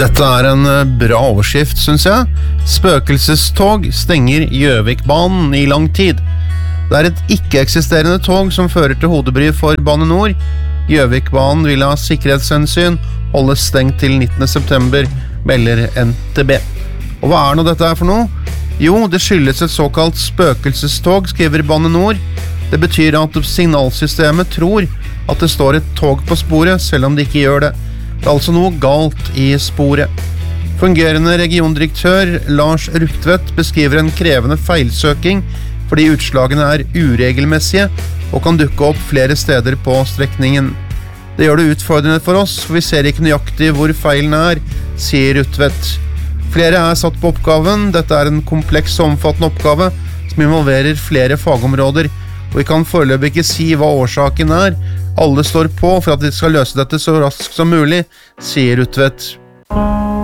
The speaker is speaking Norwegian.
Dette en bra overskrift, synes jeg. Spøkelsestog stenger Gjøvikbanen i lang tid. Det et ikke-eksisterende tog som fører til hodebry for Bane Nor. Gjøvikbanen vil av sikkerhetshensyn holdes stengt til 19. september, melder NTB. Og hva nå dette for noe? Jo, det skyldes et såkalt spøkelsestog, skriver Bane Nor. Det betyr at signalsystemet tror at det står et tog på sporet, selv om det ikke gjør det. Det altså noe galt i sporet. Fungerende regiondirektør Lars Ruktvedt beskriver en krevende feilsøking fordi utslagene uregelmessige og kan dukke opp flere steder på strekningen. Det gjør det utfordrende for oss, for vi ser ikke nøyaktig hvor feilen sier Ruktvedt. Flere satt på oppgaven. Dette en kompleks og omfattende oppgave som involverer flere fagområder, og vi kan foreløpig ikke si hva årsaken Alle står på for at de skal løse dette så raskt som mulig, sier Ruktvedt.